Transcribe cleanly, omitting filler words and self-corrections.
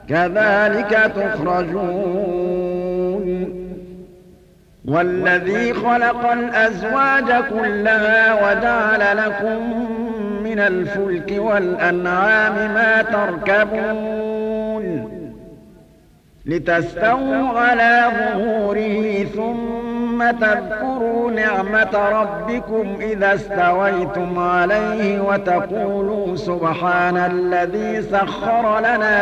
كذلك تخرجون والذي خلق الأزواج كلها وجعل لكم من الفلك والأنعام ما تركبون لتستووا على ظهوره ثم تذكروا نعمة ربكم إذا استويتم عليه وتقولوا سبحان الذي سخر لنا